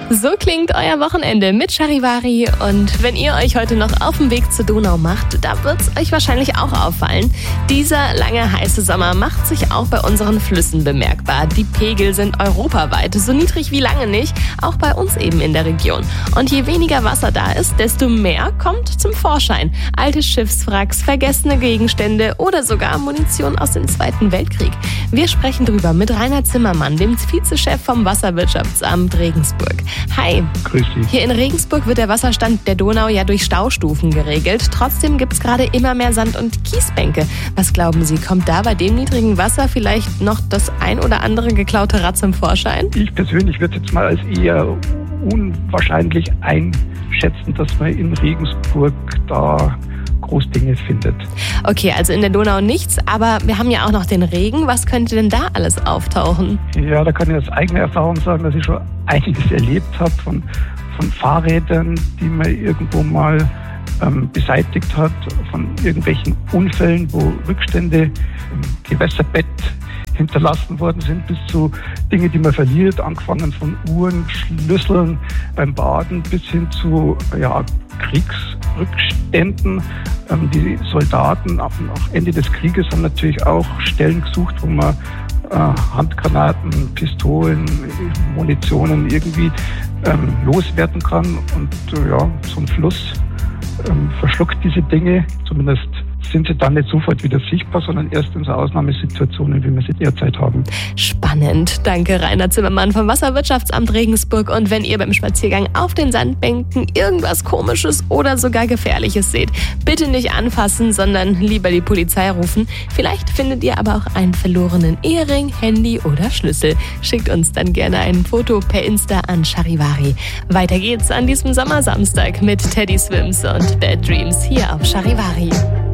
So klingt euer Wochenende mit Charivari. Und wenn ihr euch heute noch auf den Weg zur Donau macht, da wird es euch wahrscheinlich auch auffallen. Dieser lange heiße Sommer macht sich auch bei unseren Flüssen bemerkbar. Die Pegel sind europaweit so niedrig wie lange nicht, auch bei uns eben in der Region. Und je weniger Wasser da ist, desto mehr kommt zum Vorschein. Alte Schiffswracks, vergessene Gegenstände oder sogar Munition aus dem Zweiten Weltkrieg. Wir sprechen drüber mit Rainer Zimmermann, dem Vizechef vom Wasserwirtschaftsamt Regensburg. Hi. Grüß dich. Hier in Regensburg wird der Wasserstand der Donau ja durch Staustufen geregelt. Trotzdem gibt es gerade immer mehr Sand- und Kiesbänke. Was glauben Sie, kommt da bei dem niedrigen Wasser vielleicht noch das ein oder andere geklaute Rad zum Vorschein? Ich persönlich würde jetzt mal als eher unwahrscheinlich einschätzen, dass man in Regensburg da Großdinge findet. Okay, also in der Donau nichts, aber wir haben ja auch noch den Regen. Was könnte denn da alles auftauchen? Ja, da kann ich aus eigener Erfahrung sagen, dass ich schon einiges erlebt habe von Fahrrädern, die man irgendwo mal beseitigt hat, von irgendwelchen Unfällen, wo Rückstände im Gewässerbett hinterlassen worden sind, bis zu Dinge, die man verliert, angefangen von Uhren, Schlüsseln beim Baden bis hin zu Kriegsrückständen. Die Soldaten nach Ende des Krieges haben natürlich auch Stellen gesucht, wo man Handgranaten, Pistolen, Munitionen irgendwie loswerden kann. Und so ein Fluss verschluckt diese Dinge, zumindest sind sie dann nicht sofort wieder sichtbar, sondern erst in so Ausnahmesituationen, wie wir sie derzeit haben. Spannend. Danke, Rainer Zimmermann vom Wasserwirtschaftsamt Regensburg. Und wenn ihr beim Spaziergang auf den Sandbänken irgendwas Komisches oder sogar Gefährliches seht, bitte nicht anfassen, sondern lieber die Polizei rufen. Vielleicht findet ihr aber auch einen verlorenen Ehering, Handy oder Schlüssel. Schickt uns dann gerne ein Foto per Insta an Charivari. Weiter geht's an diesem Sommersamstag mit Teddy Swims und Bad Dreams hier auf Charivari.